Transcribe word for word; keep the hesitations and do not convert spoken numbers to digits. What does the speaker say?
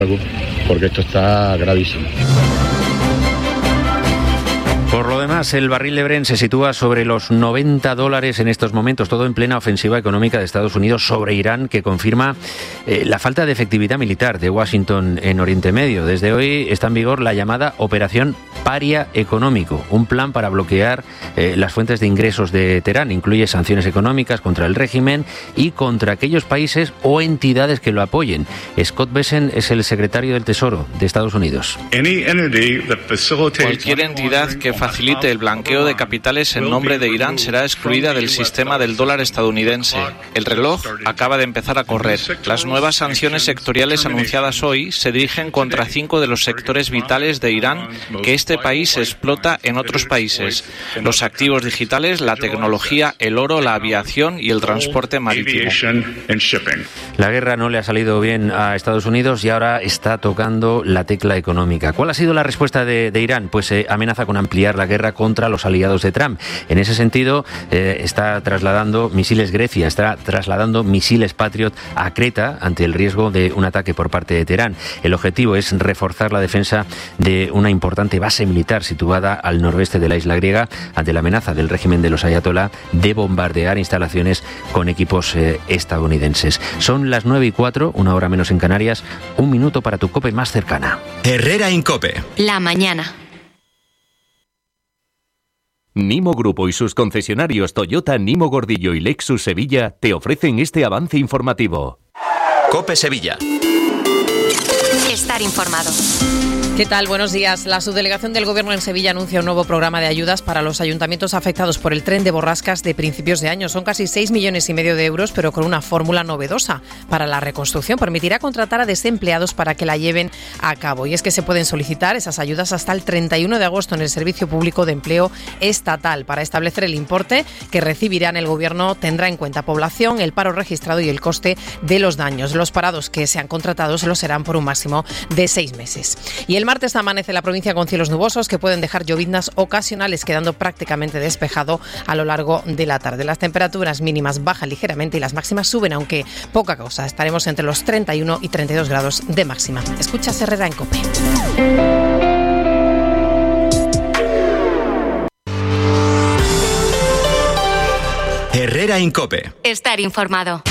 porque esto está gravísimo. Por lo demás, el barril de Brent se sitúa sobre los noventa dólares en estos momentos, todo en plena ofensiva económica de Estados Unidos sobre Irán, que confirma eh, la falta de efectividad militar de Washington en Oriente Medio. Desde hoy está en vigor la llamada Operación Paria Económico, un plan para bloquear eh, las fuentes de ingresos de Teherán. Incluye sanciones económicas contra el régimen y contra aquellos países o entidades que lo apoyen. Scott Bessent es el secretario del Tesoro de Estados Unidos. Cualquier entidad que facilite el blanqueo de capitales en nombre de Irán será excluida del sistema del dólar estadounidense. El reloj acaba de empezar a correr. Las nuevas sanciones sectoriales anunciadas hoy se dirigen contra cinco de los sectores vitales de Irán que este país explota en otros países: los activos digitales, la tecnología, el oro, la aviación y el transporte marítimo. La guerra no le ha salido bien a Estados Unidos y ahora está tocando la tecla económica. ¿Cuál ha sido la respuesta de, de Irán? Pues eh, amenaza con ampliar la guerra contra los aliados de Trump. En ese sentido, eh, está trasladando misiles Grecia, está trasladando misiles Patriot a Creta ante el riesgo de un ataque por parte de Teherán. El objetivo es reforzar la defensa de una importante base militar situada al noroeste de la isla griega ante la amenaza del régimen de los ayatolá de bombardear instalaciones con equipos eh, estadounidenses. Son las nueve y cuatro, una hora menos en Canarias, un minuto para tu COPE más cercana. Herrera Incope. La mañana. Nimo Grupo y sus concesionarios Toyota, Nimo Gordillo y Lexus Sevilla te ofrecen este avance informativo. COPE Sevilla. Estar informado. ¿Qué tal? Buenos días. La subdelegación del Gobierno en Sevilla anuncia un nuevo programa de ayudas para los ayuntamientos afectados por el tren de borrascas de principios de año. Son casi seis millones y medio de euros, pero con una fórmula novedosa para la reconstrucción. Permitirá contratar a desempleados para que la lleven a cabo. Y es que se pueden solicitar esas ayudas hasta el treinta y uno de agosto en el Servicio Público de Empleo Estatal. Para establecer el importe que recibirán, el Gobierno tendrá en cuenta población, el paro registrado y el coste de los daños. Los parados que sean contratados lo serán por un máximo de seis meses. Y el martes amanece la provincia con cielos nubosos que pueden dejar lloviznas ocasionales, quedando prácticamente despejado a lo largo de la tarde. Las temperaturas mínimas bajan ligeramente y las máximas suben, aunque poca cosa. Estaremos entre los treinta y uno y treinta y dos grados de máxima. Escuchas Herrera en COPE. Herrera Incope. Estar informado.